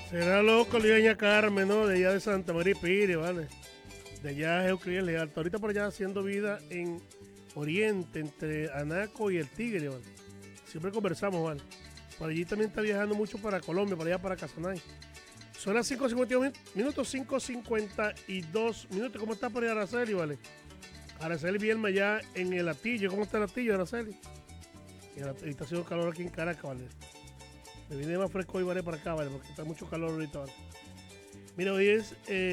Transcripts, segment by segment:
Será loco, Lideña Carmen, ¿no? De allá de Santa María Pire, ¿vale? De allá es Euclides Leal. Ahorita por allá haciendo vida en Oriente, entre Anaco y el Tigre, ¿vale? Siempre conversamos, ¿vale? Por allí también está viajando mucho para Colombia, para allá para Casanay. Son las 5:52 minutos, 5:52 minutos. ¿Cómo está por ahí Araceli, vale? Araceli Bielma ya en el Atillo. ¿Cómo está el Atillo, Araceli? Y está haciendo calor aquí en Caracas, ¿vale? Me viene más fresco hoy, vale, para acá, vale, porque está mucho calor ahorita, vale. Mira, hoy es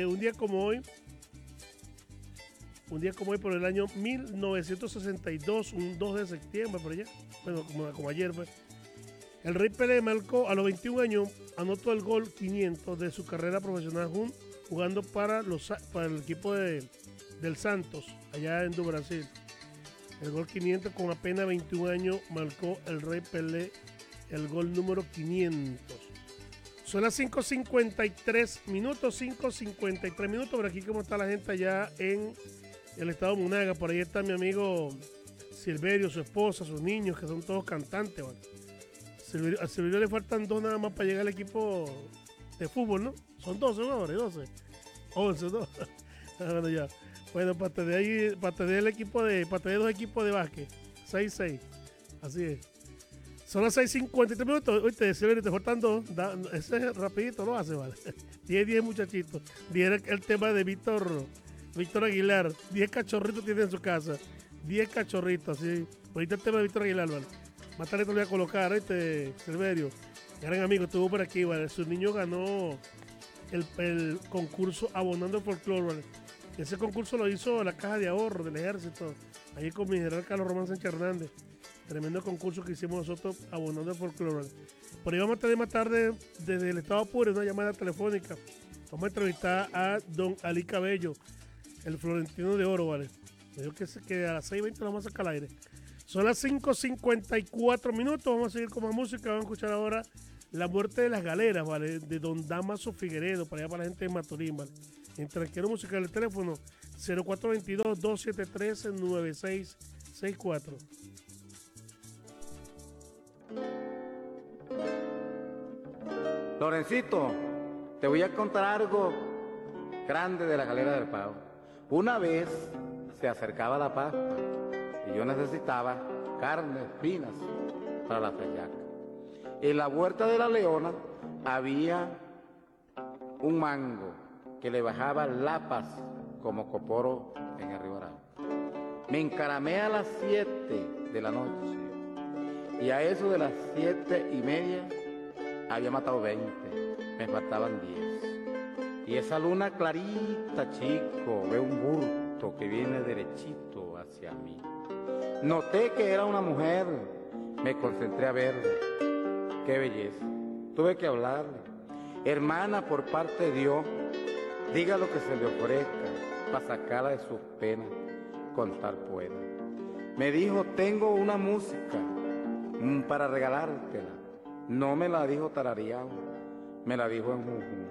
un día como hoy por el año 1962, un 2 de septiembre, por allá. Bueno, como ayer, pues. El Rey Pelé marcó a los 21 años, anotó el gol 500 de su carrera profesional jugando para el equipo del Santos, allá en Brasil. El gol 500 con apenas 21 años marcó el Rey Pelé el gol número 500. Son las 5:53 minutos, 5:53 minutos. Por aquí cómo está la gente allá en el estado de Monaga. Por ahí está mi amigo Silverio, su esposa, sus niños, que son todos cantantes, ¿vale? A Silverio le faltan 2 nada más para llegar al equipo de fútbol, ¿no? Son 12 jugadores, 12. 11, ¿no? Bueno, ya. Bueno, para tener 2 equipos de básquet. 6-6. Así es. Son las 6:53 minutos. Oye, Silverio, te faltan 2. Ese rapidito lo hace, ¿vale? 10 muchachitos. 10 el tema de Víctor Aguilar. 10 cachorritos tiene en su casa. 10 cachorritos, así. Ahorita el tema de Víctor Aguilar, ¿vale? Más tarde te lo voy a colocar, Silverio. Gran amigo, estuvo por aquí, ¿vale? Su niño ganó el concurso Abonando el Folclore, ¿vale? Ese concurso lo hizo la Caja de Ahorro del Ejército, ahí con mi general Carlos Román Sánchez Hernández. Tremendo concurso que hicimos nosotros Abonando el Folclore, ¿vale? Por ahí vamos a tener más tarde, desde el estado Apure, una llamada telefónica. Vamos a entrevistar a don Ali Cabello, el florentino de oro, ¿vale? Me dijo que a las 6:20 lo vamos a sacar al aire. Son las 5:54 minutos, vamos a seguir con más música, vamos a escuchar ahora La Muerte de las Galeras, ¿vale? De don Damaso Figueredo, para allá para la gente de Maturín, ¿vale? Mientras quiero música del teléfono 0422-273-9664. Lorencito, te voy a contar algo grande de la Galera del Pavo. Una vez se acercaba la Pascua y yo necesitaba carnes finas para la feyaca. En la huerta de la Leona había un mango que le bajaba lapas como coporo en el río Arao. Me encaramé a las 7 de la noche y a eso de las 7:30 había matado 20, me faltaban 10. Y esa luna clarita, chico, ve un bulto que viene derechito hacia mí. Noté que era una mujer, me concentré a verla. Qué belleza. Tuve que hablarle. Hermana, por parte de Dios, diga lo que se le ofrezca para sacarla de sus penas, contar pueda. Me dijo, tengo una música para regalártela. No me la dijo tarareado, me la dijo en juju.